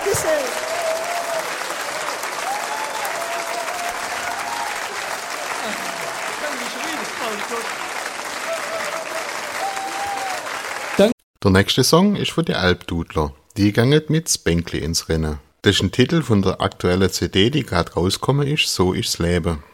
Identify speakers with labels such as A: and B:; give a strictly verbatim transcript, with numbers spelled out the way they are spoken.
A: Dankeschön.
B: Der nächste Song ist von den Alpdudler. Die gangen mit Spenkli ins Rennen. Das ist ein Titel von der aktuellen C D, die gerade rausgekommen ist, So ist's Leben.